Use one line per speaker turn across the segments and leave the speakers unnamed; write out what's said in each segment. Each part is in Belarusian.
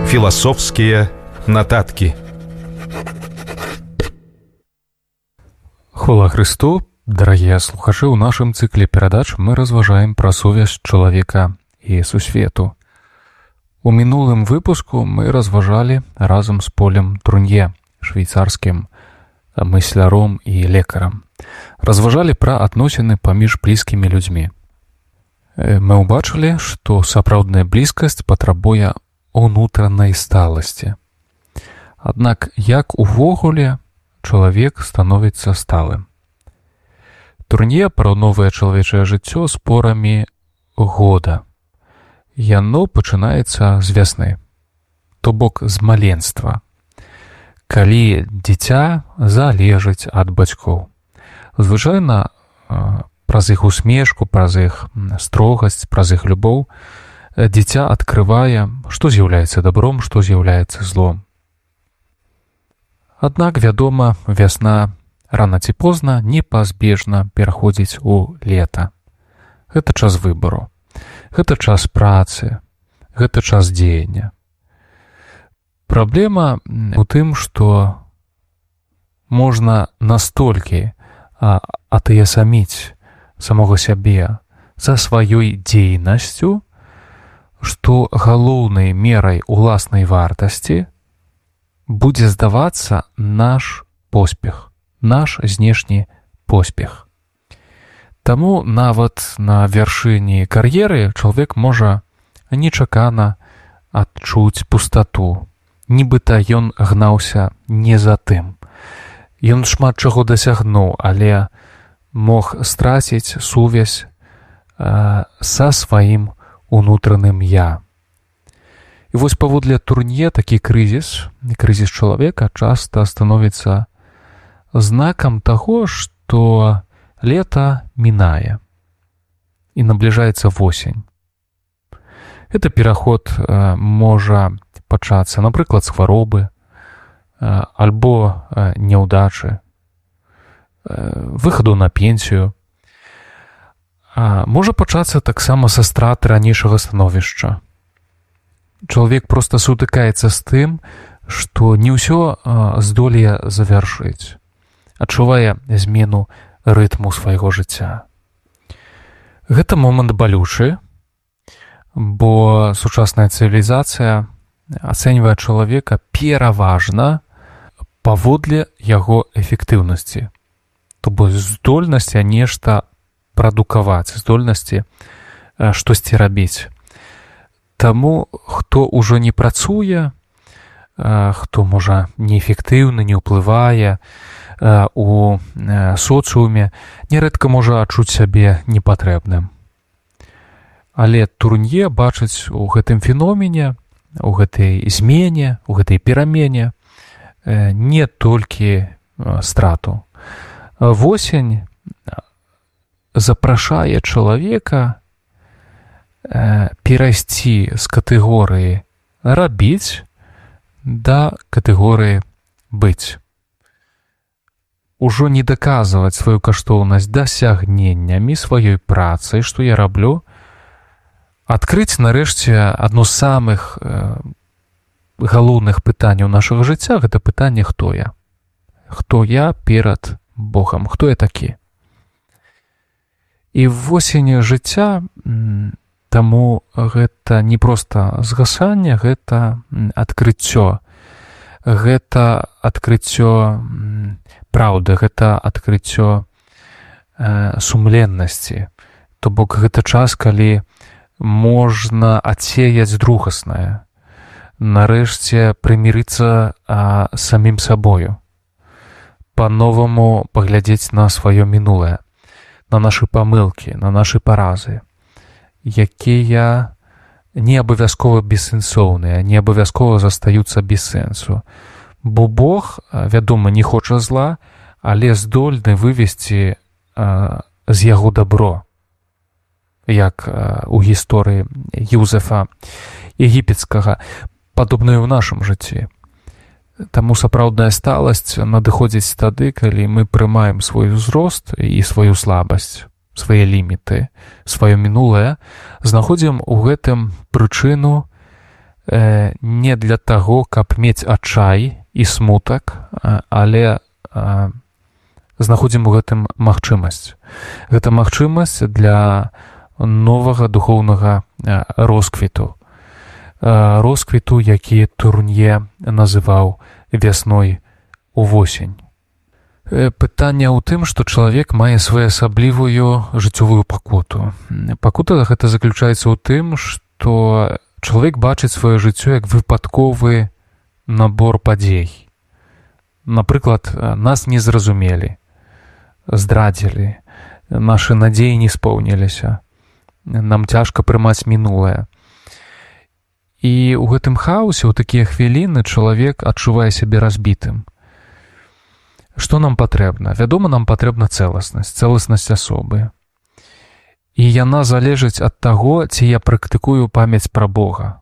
Философские нотатки.
Хвала Христу, дорогие слухачи, у нашем цикле передач мы разважаем про сувязь человека и сусвету. У мінулым выпуску мы разважали разом з Полем Трунье, швейцарскім мысляром і лекарам. Разважалі пра адносіны паміж блізкімі людзьмі. Мы ўбачылі, што сапраўдная блізкасць патрабуе унутранай сталасці. Аднак, як увогуле чалавек становіцца сталым? Трунье параўноўвае чалавечае жыццё з порамі года. Яно пачынаецца з вясны, то бок з маленства, калі дзіця залежыць ад бацькоў. Звычайна праз іх усмешку, праз іх строгасць, праз іх любоў дзіця адкрывае, што з'яўляецца добром, што з'яўляецца злом. Аднак, вядома, вясна рана ці позна непазбежна пераходзіць у лета. Гэта час выбару, гэта час працы, гэта час дзеяння. Праблема у тым, што можна настолькі атаясаміць самога сябе за сваёй дзейнасцю, што галоўнай мерай уласнай вартасці будзе здавацца наш поспех, наш знешні поспех. Таму нават на вяршыні кар'еры чалавек можа нечакана адчуць пустату, нібыта ён гнаўся не за тым. Ён шмат чаго дасягнуў, але мог страціць сувязь са сваім унутраным «я». І вось паводле Трунье такі крызіс чалавека часта становіцца знакам таго, што лета мінае і набліжаецца восень. Гэта пераход можа пачацца, напрыклад, з хваробы, альбо няўдачы, выхаду на пенсію. Можа пачацца таксама са страты ранейшага становішча. Чалавек проста сутыкаецца з тым, што не ўсё здолее завяршыць, адчувае змену рытму свайго жыцця. Гэта момант балючы, бо сучасная цывілізацыя ацэньвае чалавека пераважна паводле яго эфектыўнасці, то бок здольнасці нешта прадукаваць, здольнасці штосьці рабіць. Таму, хто ўжо не працуе, хто, можа, неэфектыўны, не ўплывае у соцыуме, нярэдка можа адчуць сябе непатрэбным. Але Трунье бачыць у гэтым феномене, у гэтай змене, у гэтай перамене не толькі страту. Восень запрашае чалавека перайсці з катэгорыі рабіць да катэгорыі быць. Ужо не даказваць сваю каштоўнасць дасягненнямі сваёй працы, што я раблю, адкрыць нарэшце адно з самых галоўных пытанняў нашага жыцця, гэта пытанне «Хто я?». Хто я перад Богам? Хто я такі? І восень жыцця, таму гэта не проста згасанне, гэта адкрыццё. Гэта адкрыццё праўды, гэта адкрыццё сумленнасці. То бок гэта час, калі можна адсеяць другаснае, нарэшце прымірыцца самім сабою, па-новаму паглядзець на сваё мінулае, на нашы памылкі, на нашы паразы, якія не абавязкова бессэнсоўныя, не абавязкова застаюцца без сэнсу. Бо Бог, вядома, не хоча зла, але здольны вывесці з яго дабро, як у гісторыі Юзефа егіпецкага, падобнае ў нашым жыцці. Таму сапраўдная сталасць надыходзіць тады, калі мы прымаем свой узрост і сваю слабасць, свае ліміты, сваё мінулае, знаходзім у гэтым прычыну не для таго, каб мець адчай і смутак, але знаходзім у гэтым магчымасць. Гэта магчымасць для новага духоўнага росквіту. Росквіту, які Турнье называў вясной увосень. Пытанне ў тым, што чалавек мае своеасаблівую жыццёвую пакуту. Пакута гэта заключаецца ў тым, што чалавек бачыць сваё жыццё як выпадковы набор падзей. Напрыклад, нас не зразумелі, здрадзілі, нашы надзеі не споўніліся, нам цяжка прымаць мінулае. І ў гэтым хаосе, ў такія хвіліны, чалавек адчувае сябе разбітым. Што нам патрэбна? Вядома, нам патрэбна цэласнасць асобы. І яна залежыць ад таго, ці я практыкую памяць пра Бога.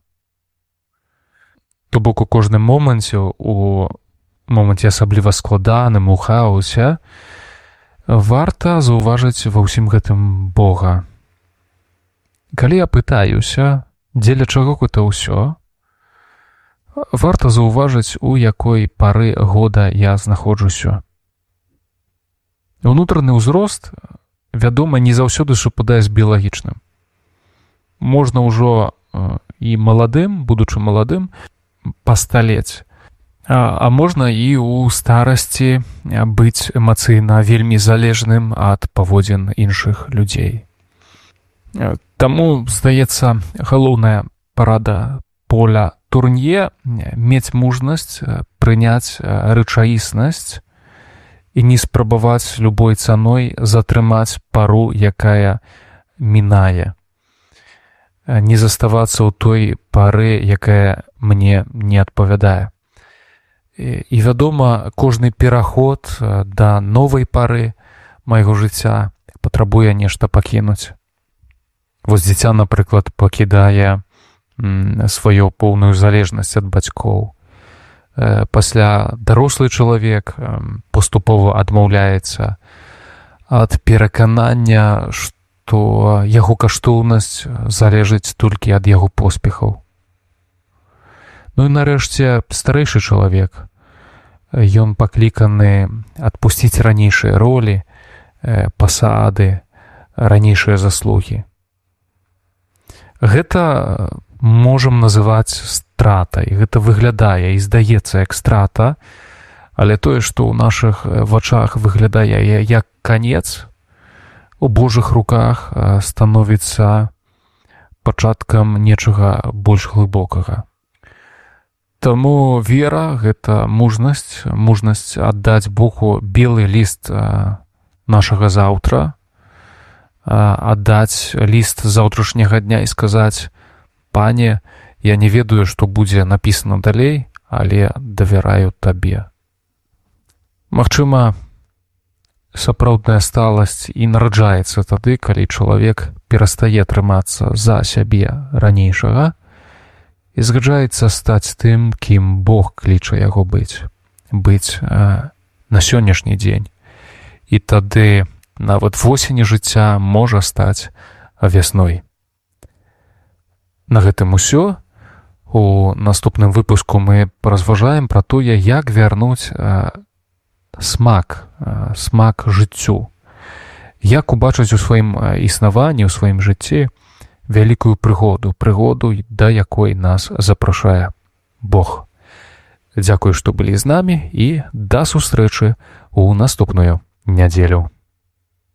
То бок у кожным моманце, у моманце асабліва складаным, у хаосе, варта заўважыць ва ўсім гэтым Бога. Калі я пытаюся, дзеля чаго гэта ўсё, варта заўважыць, у якой пары года я знаходжуся. Унутраны ўзрост, вядома, не заўсёды супадае з біялагічным. Можна ўжо і маладым, будучы маладым, пасталець. А можна і ў старасці быць эмацыйна вельмі залежным ад паводзін іншых людзей. Таму, здаецца, галоўная парада Поля Турнье мець мужнасць прыняць рэчаіснасць і не спрабаваць любой цаной затрымаць пару, якая мінае. Не заставацца ў той пары, якая мне не адпавядае. І, вядома, кожны пераход да новай пары майго жыцця патрабуе нешта пакінуць. Вось дзіця, напрыклад, пакідае сваю поўную залежнасць ад бацькоў. Пасля дарослы чалавек паступова адмаўляецца ад пераканання, што яго каштоўнасць залежыць толькі ад яго поспехаў. Ну і нарэшце старэйшы чалавек. Ён пакліканы адпусціць ранейшыя ролі, пасады, ранейшыя заслугі. Гэта можам называць стратай. Гэта выглядае і здаецца як страта, але тое, што ў нашых вачах выглядае як канец, у Божых руках становіцца пачаткам нечага больш глыбокага. Таму вера — гэта мужнасць аддаць Богу белы ліст нашага заўтра, аддаць ліст заўтрашняга дня і сказаць: «Пане, я не ведаю, што будзе напісана далей, але давяраю табе». Магчыма, сапраўдная сталасць і нараджаецца тады, калі чалавек перастае трымацца за сябе ранейшага і згаджаецца стаць тым, кім Бог кліча яго быць на сённяшні дзень. І тады нават восені жыцця можа стаць вясной. На гэтым усё. У наступным выпуску мы паразважаем пра тое, як вярнуць смак жыццю. Як убачыць у сваім існаванні, у сваім жыцці вялікую прыгоду, да якой нас запрашае Бог. Дзякую, што былі з намі, і да сустрэчы ў наступную нядзелю.